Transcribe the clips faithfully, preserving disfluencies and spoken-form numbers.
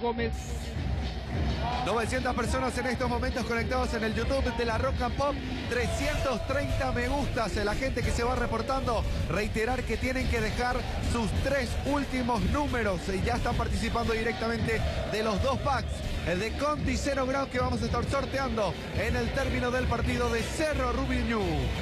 Gómez. novecientas personas en estos momentos conectados en el YouTube de la Rock and Pop. trescientos treinta me gustas. La gente que se va reportando. Reiterar que tienen que dejar sus tres últimos números. Y ya están participando directamente de los dos packs. El de Conti Zero Ground que vamos a estar sorteando en el término del partido de Cerro Rubiñú.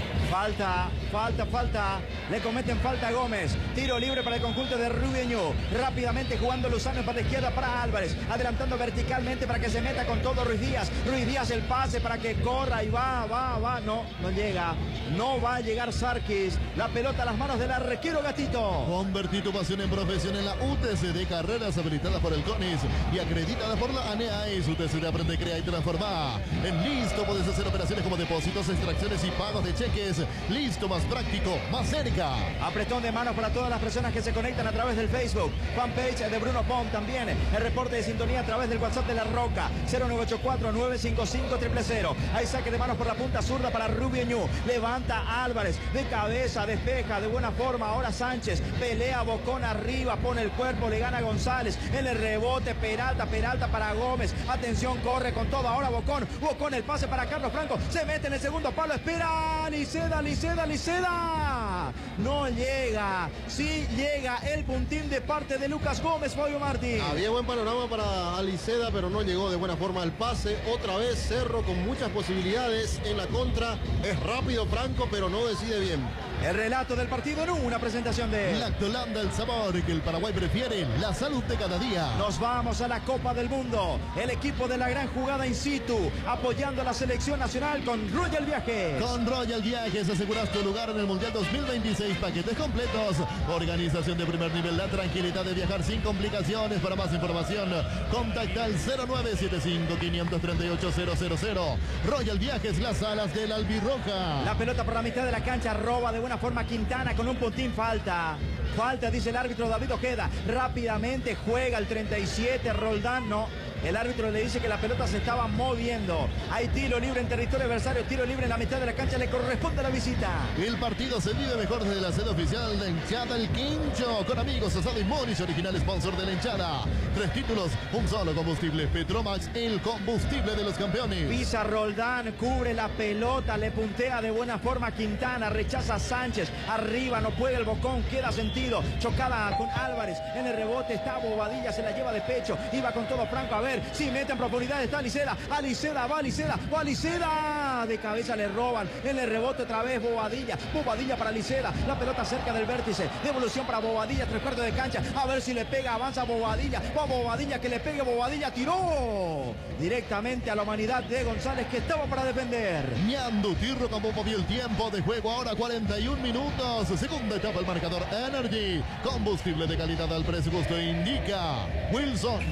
Falta, falta, falta. Le cometen falta a Gómez. Tiro libre para el conjunto de Rubiñú. Rápidamente jugando Luzano para la izquierda para Álvarez. Adelantando verticalmente para que se meta con todo Ruiz Díaz. Ruiz Díaz el pase para que corra y va, va, va. No, no llega. No va a llegar Sarkis. La pelota a las manos del arquero Gatito. Convertí tu pasión en profesión en la U T C de carreras habilitadas por el CONIS y acreditada por la ANEAIS. U T C de Aprende, Crea y Transforma. En Listo puedes hacer operaciones como depósitos, extracciones y pagos de cheques. Listo, más práctico, más cerca. Apretón de manos para todas las personas que se conectan a través del Facebook. Fanpage de Bruno Pom también. El reporte de sintonía a través del WhatsApp de La Roca. cero nueve ocho cuatro nueve cinco cinco cero cero cero. Hay saque de manos por la punta zurda para Rubiñú. Levanta Álvarez. De cabeza, despeja de buena forma. Ahora Sánchez. Pelea Bocón arriba. Pone el cuerpo. Le gana González. En el rebote. Peralta. Peralta para Gómez. Atención. Corre con todo. Ahora Bocón. Bocón el pase para Carlos Franco. Se mete en el segundo palo. Espera. Liceda. Liceda. Liceda. No llega. Sí llega el puntín de parte de Lucas Gómez. Fabio Martín. Había buen panorama para Aliceda, pero no llegó de buena forma al pase. Otra vez Cerro con muchas posibilidades en la contra. Es rápido Franco, pero no decide bien. El relato del partido en una presentación de Lactolanda, el sabor que el Paraguay prefiere, la salud de cada día. Nos vamos a la Copa del Mundo. El equipo de la gran jugada in situ, apoyando a la selección nacional con Royal Viajes. Con Royal Viajes aseguras tu lugar en el Mundial dos mil veintiséis. Paquetes completos. Organización de primer nivel. La tranquilidad de viajar sin complicaciones. Para más información, contacta al cero nueve siete cinco, cinco tres ocho, cero cero cero. Royal Viajes, las alas del albirroja. La pelota por la mitad de la cancha, roba de buena forma Quintana con un puntín. Falta. Falta, dice el árbitro David Ojeda. Rápidamente juega el treinta y siete, Roldán. No. El árbitro le dice que la pelota se estaba moviendo. Hay tiro libre en territorio adversario. Tiro libre en la mitad de la cancha. Le corresponde la visita. El partido se vive mejor desde la sede oficial de Hinchada El Quincho. Con amigos, Asado y Monis, original sponsor de la hinchada. Tres títulos, un solo combustible. Petromax, el combustible de los campeones. Pisa Roldán, cubre la pelota. Le puntea de buena forma Quintana. Rechaza Sánchez. Arriba, no puede el Bocón. Queda sentido. Chocada con Álvarez. En el rebote está Bobadilla. Se la lleva de pecho. Iba con todo Franco. A ver. Si mete en profundidad está Aliceda. Aliceda, va Aliceda, va Aliceda. De cabeza le roban. En el rebote otra vez Bobadilla. Bobadilla para Aliceda. La pelota cerca del vértice. Devolución para Bobadilla. Tres cuartos de cancha. A ver si le pega. Avanza Bobadilla. Va Bobadilla. Que le pegue Bobadilla. Tiró directamente a la humanidad de González, que estaba para defender. Ñandu Tirro como movió el tiempo de juego. Ahora cuarenta y un minutos. Segunda etapa el marcador Energy. Combustible de calidad al precio justo. Indica Wilson.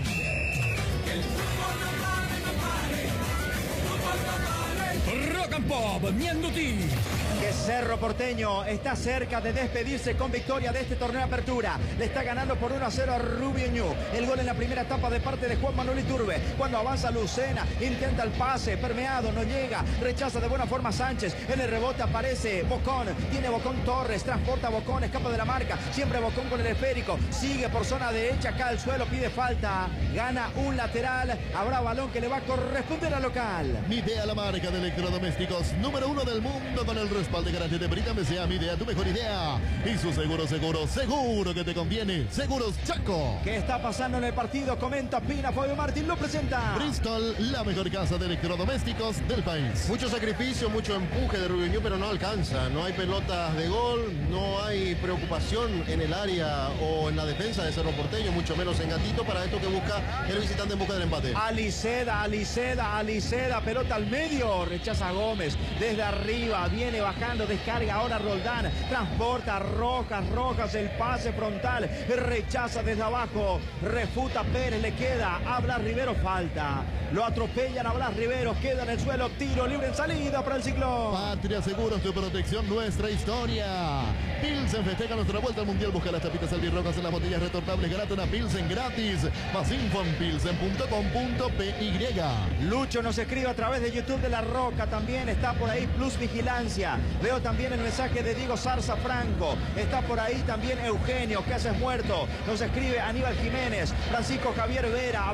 Rock and Pop, Ñanduti. Que Cerro Porteño está cerca de despedirse con victoria de este torneo de apertura. Le está ganando por uno a cero a Rubiñú. El gol en la primera etapa de parte de Juan Manuel Iturbe. Cuando avanza Lucena, intenta el pase, permeado, no llega. Rechaza de buena forma Sánchez. En el rebote aparece Bocón. Tiene Bocón Torres, transporta Bocón, escapa de la marca. Siempre Bocón con el esférico. Sigue por zona derecha, acá al suelo, pide falta. Gana un lateral. Habrá balón que le va a corresponder al local. Midea, la marca de electrodomésticos número uno del mundo, con el respaldo de garantía de Brita M C A. Midea, tu mejor idea. Y su seguro, seguro, seguro que te conviene. Seguros Chaco. ¿Qué está pasando en el partido? Comenta Pina, Fabio Martín lo presenta. Bristol, la mejor casa de electrodomésticos del país. Mucho sacrificio, mucho empuje de Rubiñú, pero no alcanza. No hay pelotas de gol, no hay preocupación en el área o en la defensa de Cerro Porteño, mucho menos en Gatito, para esto que busca el visitante en busca del empate. Aliceda, Aliceda, Aliceda, pelota al medio, rechaza Gómez, desde arriba, viene bajando, descarga ahora Roldán, transporta Rojas, Rojas, el pase frontal, rechaza desde abajo, refuta Pérez, le queda a Blas Rivero, falta, lo atropellan a Blas Rivero, queda en el suelo, tiro libre en salida para el Ciclón. Patria Seguros, tu protección, nuestra historia. Pilsen festeja nuestra vuelta al mundial. Busca las tapitas albirrojas en las botellas retornables. Ganate una Pilsen gratis. Más info en pilsen punto com punto pe y. Lucho nos escribe a través de YouTube de La Roca. También está por ahí Plus Vigilancia. Veo también el mensaje de Diego Zarza Franco. Está por ahí también Eugenio, que haces muerto. Nos escribe Aníbal Jiménez. Francisco Javier Vera. Abrazo grande.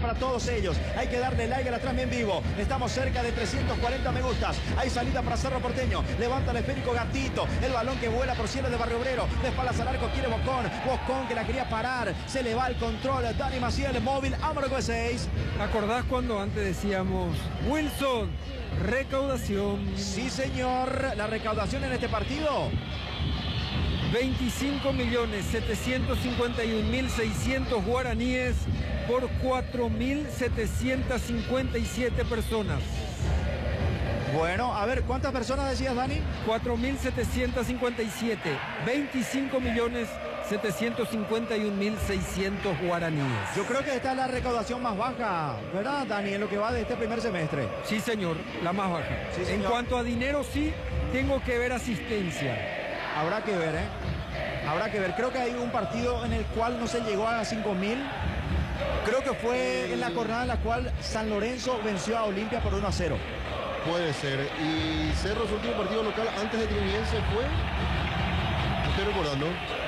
para todos ellos. Hay que darle like a la transmisión en vivo. Estamos cerca de trescientos cuarenta me gustas. Hay salida para Cerro Porteño. Levanta el esférico Gatito. El balón que vuela por cielo de Barrio Obrero. De espaldas al arco quiere Bocón. Bocón que la quería parar. Se le va el control. Dani Maciel, móvil, Amaro seis. ¿Acordás cuando antes decíamos Wilson, recaudación? Sí, señor. La recaudación en este partido. veinticinco millones setecientos cincuenta y un mil seiscientos guaraníes por cuatro mil setecientos cincuenta y siete personas. Bueno, a ver, ¿cuántas personas decías, Dani? cuatro mil setecientos cincuenta y siete. veinticinco millones setecientos cincuenta y un mil seiscientos guaraníes. Yo creo que esta es la recaudación más baja, ¿verdad, Dani? En lo que va de este primer semestre. Sí, señor, la más baja. Sí, en cuanto a dinero, sí, tengo que ver asistencia. Habrá que ver, ¿eh? Habrá que ver. Creo que hay un partido en el cual no se llegó a cinco mil. Creo que fue en la jornada en la cual San Lorenzo venció a Olimpia por uno a cero. Puede ser. Y Cerro, su último partido local antes de Triniense fue... Estoy recordando.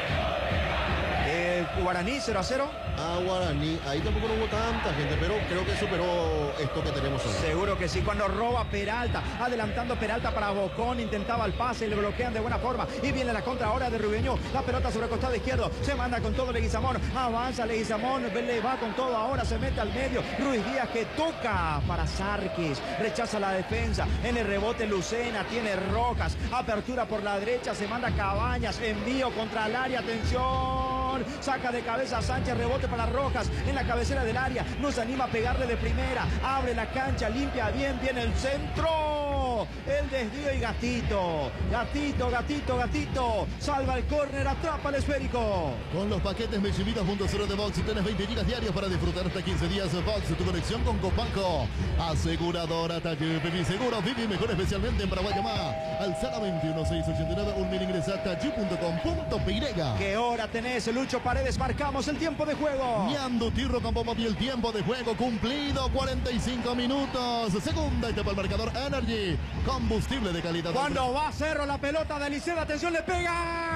Eh, Guaraní cero a cero. A Guaraní. Ahí tampoco no hubo tanta gente, pero creo que superó esto que tenemos hoy. Seguro que sí. Cuando roba Peralta, adelantando Peralta para Bocón, intentaba el pase y le bloquean de buena forma. Y viene la contra ahora de Rubeño. La pelota sobre el costado izquierdo. Se manda con todo Leguizamón. Avanza Leguizamón. Le va con todo ahora. Se mete al medio. Ruiz Díaz que toca para Sarquis. Rechaza la defensa. En el rebote Lucena. Tiene Rojas. Apertura por la derecha. Se manda Cabañas. Envío contra el área. Atención. Saca de cabeza Sánchez. Rebote para Rojas en la cabecera del área, no se anima a pegarle de primera, abre la cancha, limpia bien, viene el centro, el desvío y Gatito, Gatito, Gatito, Gatito, salva el córner, atrapa el esférico. Con los paquetes Mechivita punto cero de Box tienes veinte gigas diarios para disfrutar hasta quince días de Box, tu conexión con Copanco, aseguradora Taller, Vivi Seguro, Vivi mejor especialmente en Paraguay, llama al cero veintiuno seis ochenta y nueve, un mil ingresa a taller punto com punto pe. ¿Qué hora tenés, Lucho Paredes? Marcamos el tiempo de juego. Ñando Tirro con bomba y el tiempo de juego cumplido, cuarenta y cinco minutos. Segunda etapa el marcador Energy, combustible de calidad. Cuando va Cerro, la pelota de Liceda, atención, le pega.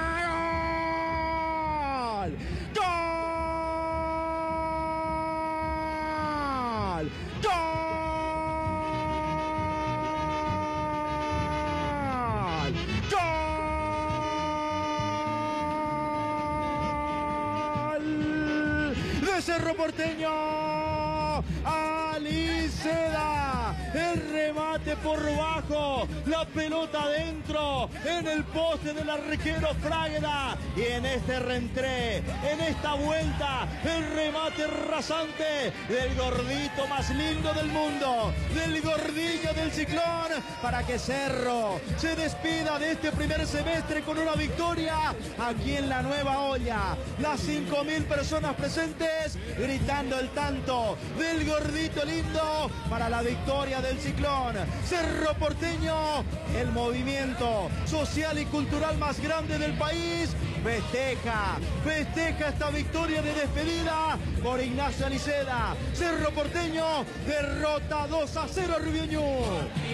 ¡Gol! ¡Gol! ¡Gol! ¡Gol! Cerro Porteño, Aliceda, el remate por bajo, la pelota adentro, en el poste del arquero Fragueda, y en este reentré, en esta vuelta, el remate rasante del gordito más lindo del mundo, del gordillo del Ciclón, para que Cerro se despida de este primer semestre con una victoria aquí en la Nueva Olla. Las cinco mil personas presentes gritando el tanto del gordito lindo para la victoria del Ciclón. Cerro Porteño, el movimiento social y cultural más grande del país, festeja, festeja esta victoria de despedida por Ignacio Aliceda. Cerro Porteño derrota dos a cero a Rubiñú.